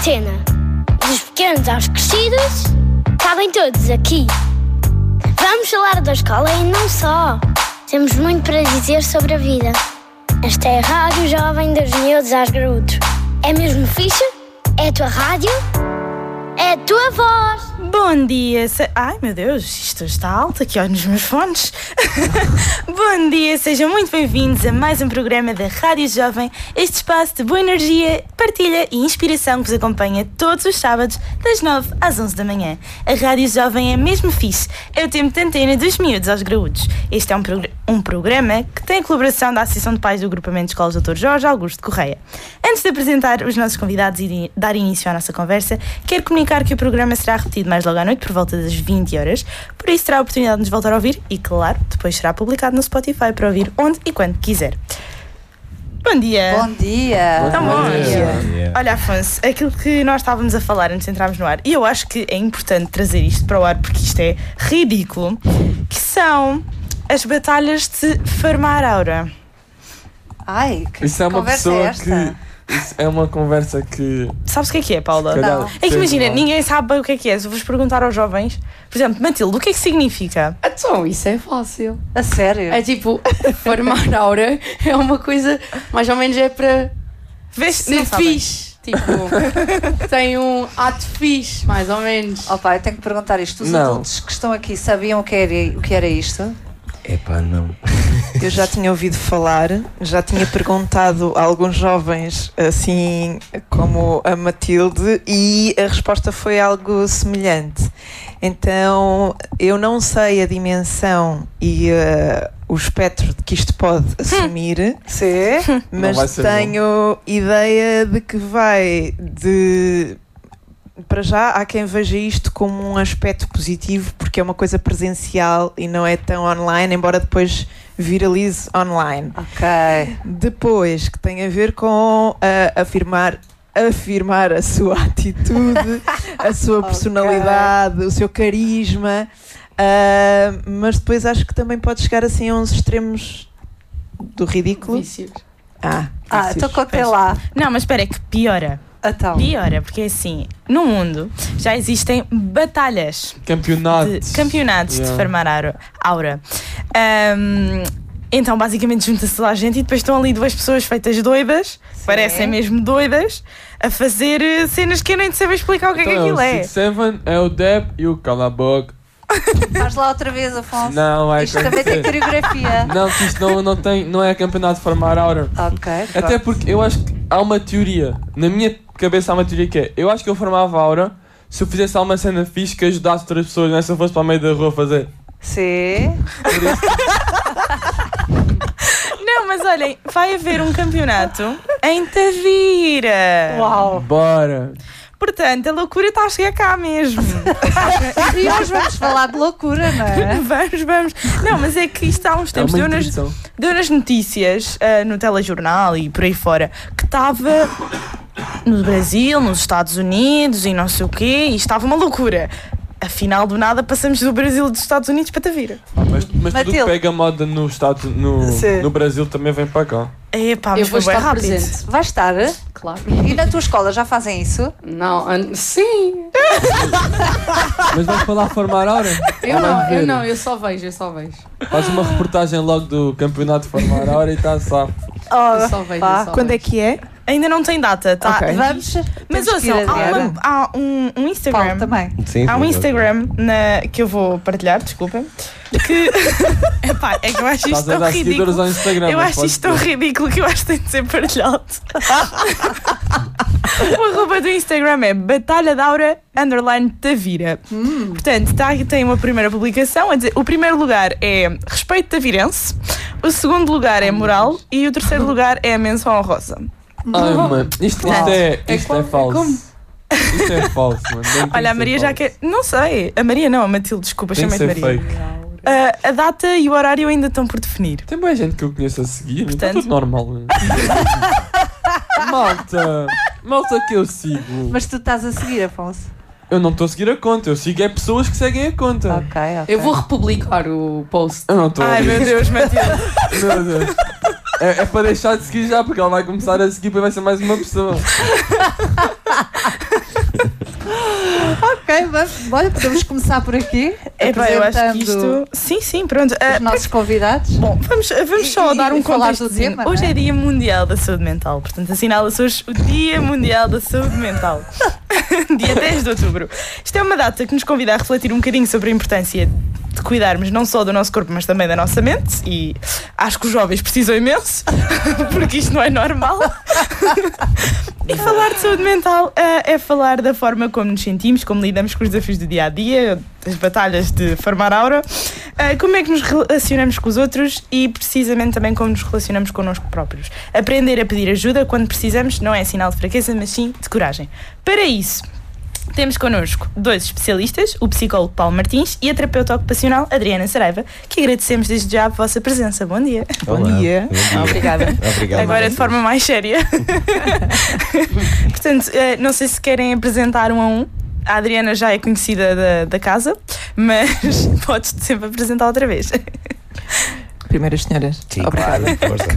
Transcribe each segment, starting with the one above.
Cena. Dos pequenos aos crescidos, cabem todos aqui. Vamos falar da escola e não só. Temos muito para dizer sobre a vida. Esta é a Rádio Jovem dos Miúdos aos Graúdos. É mesmo fixe? É a tua rádio? É a tua voz. Bom dia, ai meu Deus, isto está alto aqui nos meus fones. Bom dia, sejam muito bem-vindos a mais um programa da Rádio Jovem, este espaço de boa energia, partilha e inspiração que vos acompanha todos os sábados das 9 às 11 da manhã. A Rádio Jovem é mesmo fixe, é o tempo de antena dos miúdos aos graúdos. Este é um programa que tem a colaboração da Associação de Pais do Agrupamento de Escolas Dr. Jorge Augusto Correia. Antes de apresentar os nossos convidados e dar início à nossa conversa, quero comunicar que o programa será repetido mais logo à noite por volta das 20 horas, por isso terá a oportunidade de nos voltar a ouvir e, claro, depois será publicado no Spotify para ouvir onde e quando quiser. Bom dia! Bom dia! Então, bom dia! Olha, Afonso, aquilo que nós estávamos a falar antes de entrarmos no ar, e eu acho que é importante trazer isto para o ar porque isto é ridículo, que são as batalhas de Farmar Aura. Ai, que isso é uma conversa pessoa é esta? que... Isso é uma conversa que... Sabes o que é, Paula? Não. É que imagina, ninguém sabe bem o que é. Se eu vos perguntar aos jovens, por exemplo, Matilde, o que é que significa? Então, isso é fácil. A sério? É tipo, formar aura é uma coisa, mais ou menos é para ser fixe. Tipo, tem um ato fixe, mais ou menos. Oh pai, eu tenho que perguntar isto. Os Não. adultos que estão aqui sabiam o que era isto? Epá, não. Eu já tinha ouvido falar, já tinha perguntado a alguns jovens, assim como a Matilde, e a resposta foi algo semelhante. Então, eu não sei a dimensão e o espectro que isto pode assumir, Sim. mas tenho ideia de que vai de... Para já, há quem veja isto como um aspecto positivo, porque é uma coisa presencial e não é tão online, embora depois viralize online. Ok. Depois, que tem a ver com afirmar a sua atitude, a sua personalidade, o seu carisma, mas depois acho que também pode chegar assim a uns extremos do ridículo. Vícios. Então contei lá. Não, mas espera, é que piora. Então. Piora, porque assim, no mundo já existem batalhas, campeonatos de farmar aura. Então, basicamente, junta-se toda a gente e depois estão ali duas pessoas feitas doidas, parecem mesmo doidas, a fazer cenas que eu nem sei explicar o que é que aquilo é. 6-7 é o Deb e o Cala a Boca. Faz lá outra vez, Afonso. Não, é isto também tem coreografia. Não, que isto não é campeonato de farmar aura. Ok. Até porque eu acho que há uma teoria, na minha cabeça há uma teoria que é, eu acho que eu formava aura se eu fizesse alguma cena fixe que ajudasse outras pessoas, não é se eu fosse para o meio da rua fazer. Sim. Não, mas olhem, vai haver um campeonato em Tavira. Uau. Bora! Portanto, a loucura está a chegar cá mesmo. E hoje vamos falar de loucura, não é? Vamos. Não, mas é que isto há uns tempos deu nas notícias, no telejornal e por aí fora, que estava no Brasil, nos Estados Unidos e não sei o quê, e estava uma loucura. Afinal, do nada, passamos do Brasil e dos Estados Unidos para Tavira. Mas tudo que pega moda no Brasil também vem para cá. Epá, Eu mas vou foi bem estar rápido. presente. Vai estar? Claro. E na tua escola já fazem isso? Não, sim. Mas vais falar formar aura? Eu só vejo. Faz uma reportagem logo do campeonato de formar aura e está safo. Eu só vejo. Quando é que é? Ainda não tem data, tá? Ok. Vamos. Mas temos que ir ouçam, adiante. há um Instagram. Paulo também. Sim, Há um Instagram que eu vou partilhar, desculpem. Que epá, é que eu acho isto Estás a tão dar seguidores ridículo. ao Instagram. Eu acho isto tão ridículo que eu acho que tem de ser partilhado. O arroba do Instagram é Batalha de Aura _Tavira. Portanto, tem uma primeira publicação a dizer: o primeiro lugar é respeito tavirense, o segundo lugar é moral e o terceiro lugar é a menção honrosa. Ai, mano, isto é falso. Isto é falso, mano. Olha, a Maria já quer. Não sei, a Maria não, a Matilde, desculpa, Tem que chamei-te ser Maria. fake. A data e o horário ainda estão por definir. Tem boa gente que eu conheço a seguir, está Portanto- tudo normal. Mano. Malta que eu sigo. Mas tu estás a seguir, Afonso? Eu não estou a seguir a conta, eu sigo pessoas que seguem a conta. Ok. Eu vou republicar o post. Eu não estou a Ai ouvir. meu Deus, Matilde. Meu Deus. É para deixar de seguir já, porque ela vai começar a seguir e vai ser mais uma pessoa. Ok, olha, podemos começar por aqui. Eu acho que isto... Sim, pronto. Os nossos convidados. Bom, vamos só dar um contexto. Hoje é Dia Mundial da Saúde Mental, portanto assinala-se hoje o Dia Mundial da Saúde Mental. Dia 10 de outubro. Isto é uma data que nos convida a refletir um bocadinho sobre a importância de cuidarmos não só do nosso corpo, mas também da nossa mente, e acho que os jovens precisam imenso, porque isto não é normal. E falar de saúde mental é falar da forma como nos sentimos, como lidamos com os desafios do dia-a-dia, as batalhas de formar aura, como é que nos relacionamos com os outros e precisamente também como nos relacionamos connosco próprios. Aprender a pedir ajuda quando precisamos não é sinal de fraqueza, mas sim de coragem. Para isso, temos connosco 2 especialistas, o psicólogo Paulo Martins e a terapeuta ocupacional Adriana Saraiva, que agradecemos desde já a vossa presença. Bom dia. Olá. Bom dia. Obrigada. Obrigado. Agora de forma mais séria. Portanto, não sei se querem apresentar um a um. A Adriana já é conhecida da casa, mas podes sempre apresentar outra vez. Primeiro as senhoras. Sim, obrigada.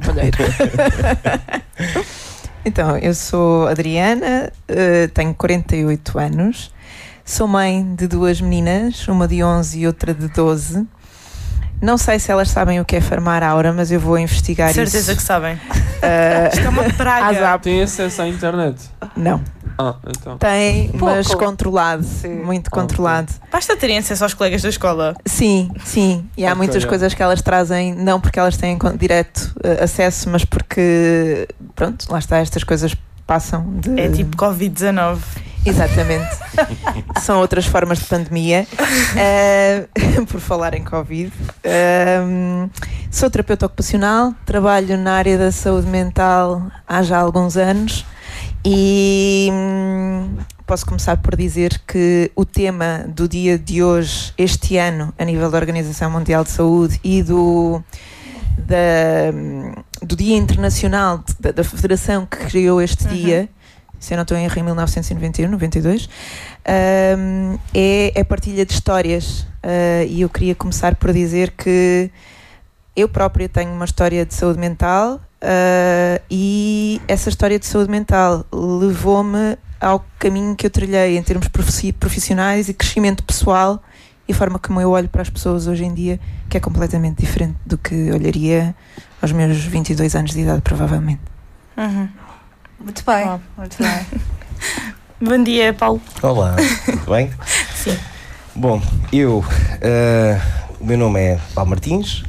Claro, Então, eu sou Adriana, tenho 48 anos, sou mãe de 2 meninas, uma de 11 e outra de 12. Não sei se elas sabem o que é farmar aura, mas eu vou investigar isso. Certeza que sabem. Isto é uma praga. Tem acesso à internet? Não. Então. Tem, mas controlado, muito controlado. Basta terem acesso aos colegas da escola. Sim. E há muitas coisas que elas trazem, não porque elas têm direto acesso, mas porque, pronto, lá está, estas coisas passam de... É tipo Covid-19. Exatamente. São outras formas de pandemia. Por falar em Covid. Sou terapeuta ocupacional, trabalho na área da saúde mental há já alguns anos e posso começar por dizer que o tema do dia de hoje, este ano, a nível da Organização Mundial de Saúde e do Dia Internacional da Federação que criou este dia, se eu não estou em erro, em 1991, 92, é a partilha de histórias. E eu queria começar por dizer que eu própria tenho uma história de saúde mental e essa história de saúde mental levou-me ao caminho que eu trilhei em termos profissionais e crescimento pessoal e a forma como eu olho para as pessoas hoje em dia, que é completamente diferente do que olharia aos meus 22 anos de idade, provavelmente. Muito bem, muito bem. Bom dia, Paulo. Olá, tudo bem? Sim. Bom, o meu nome é Paulo Martins.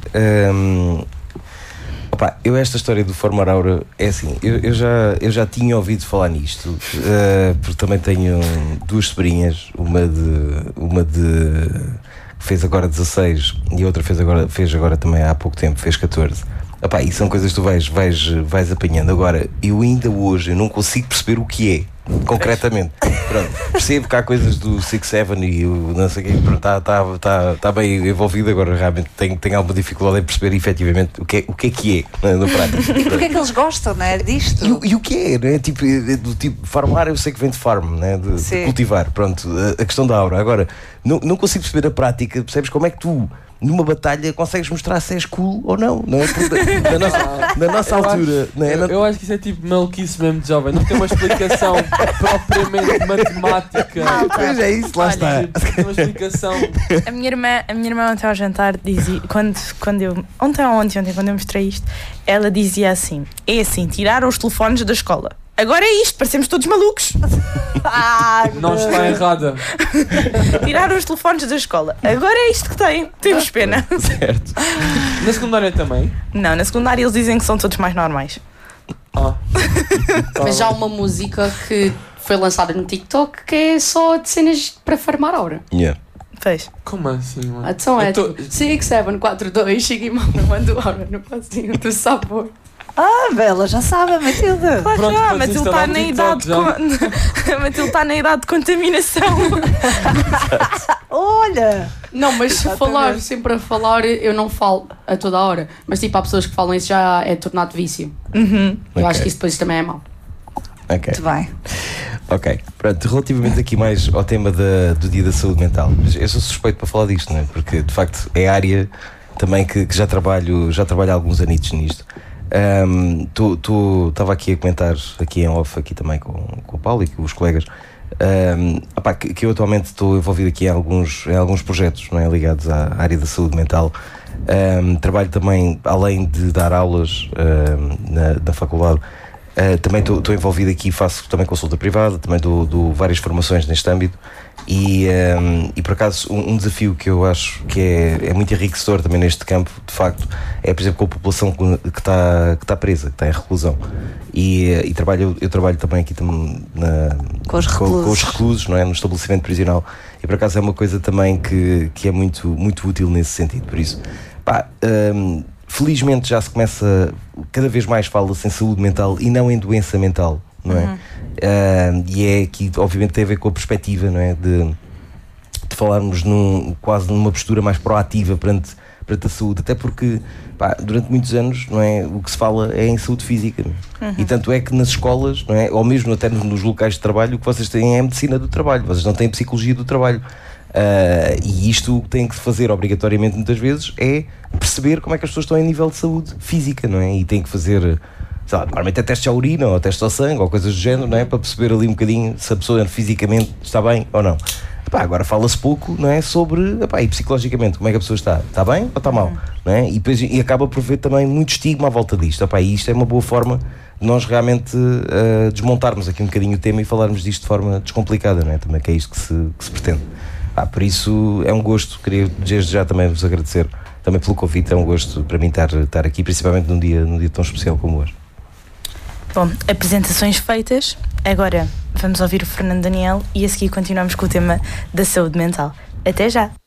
Eu esta história do formar aura é assim, eu já tinha ouvido falar nisto, porque também tenho 2 sobrinhas, uma de fez agora 16 e a outra fez agora também há pouco tempo, fez 14. E são coisas que tu vais apanhando. Agora, eu ainda hoje não consigo perceber o que é, concretamente. Pronto, percebo que há coisas do 6-7 e o não sei o quê, está bem envolvido. Agora realmente tenho alguma dificuldade em perceber efetivamente o que é na prática. E porque é que eles gostam, não é, disto? E o que é, não é? Do tipo, farmar, eu sei que vem de farm, né? de cultivar, pronto, a questão da aura. Agora, não consigo perceber a prática, percebes como é que tu numa batalha consegues mostrar se és cool ou não, não é? Na nossa altura, não é? Eu acho que isso é tipo maluquice mesmo de jovem, não tem uma explicação propriamente matemática. Pois é isso, lá está. Tem uma explicação. A minha irmã ontem ao jantar dizia, quando eu mostrei isto, ela dizia assim: é assim, tiraram os telefones da escola. Agora é isto, parecemos todos malucos. Não está errada. Tiraram os telefones da escola. Agora é isto que temos pena. Certo. Na secundária também? Não, na secundária eles dizem que são todos mais normais. Mas já há uma música que foi lançada no TikTok que é só de cenas para farmar aura. Fez. Como assim, mano? Então é 6742, chega e manda aura no passinho do sabor. Bela, já sabe, Matilda. Claro que já, mas ele está na idade mas ele está na idade de contaminação. Olha! Não, mas se falar sempre a falar, eu não falo a toda a hora. Mas tipo, há pessoas que falam isso já é tornado vício. Eu acho que isso depois também é mau. Ok. Muito bem. Ok, pronto, relativamente aqui mais ao tema do Dia da Saúde Mental. Eu sou suspeito para falar disto, não é? Porque de facto é a área também que já trabalho há alguns anitos nisto. Estava aqui a comentar, aqui em off, aqui também com o Paulo e com os colegas, que eu atualmente estou envolvido aqui em alguns projetos, não é, ligados à área da saúde mental. Trabalho também, além de dar aulas na faculdade, também estou envolvido aqui, faço também consulta privada, também dou várias formações neste âmbito e por acaso um desafio que eu acho que é muito enriquecedor também neste campo, de facto, é por exemplo com a população que está presa, que está em reclusão eu trabalho também aqui com os reclusos, não é? No estabelecimento prisional, e por acaso é uma coisa também que é muito, muito útil nesse sentido. Por isso, felizmente já se começa, cada vez mais fala-se em saúde mental e não em doença mental, não é? E é aqui, obviamente, tem a ver com a perspectiva, não é? De falarmos quase numa postura mais proativa perante a saúde, até porque durante muitos anos, não é, o que se fala é em saúde física, e tanto é que nas escolas, não é, ou mesmo até nos locais de trabalho, o que vocês têm é a medicina do trabalho, vocês não têm psicologia do trabalho. E isto o que tem que fazer obrigatoriamente muitas vezes é perceber como é que as pessoas estão em nível de saúde física, não é? E tem que fazer, sei lá, normalmente é testes à urina ou testes ao sangue ou coisas do género, não é? Para perceber ali um bocadinho se a pessoa fisicamente está bem ou não. Agora fala-se pouco, não é? Sobre, e psicologicamente, como é que a pessoa está bem ou está mal, não é? E acaba por ver também muito estigma à volta disto. E isto é uma boa forma de nós realmente desmontarmos aqui um bocadinho o tema e falarmos disto de forma descomplicada, não é? Também que é isto que se pretende. Por isso é um gosto, queria desde já também vos agradecer também pelo convite, é um gosto para mim estar aqui, principalmente num dia tão especial como hoje. Bom, apresentações feitas, agora vamos ouvir o Fernando Daniel e a seguir continuamos com o tema da saúde mental. Até já!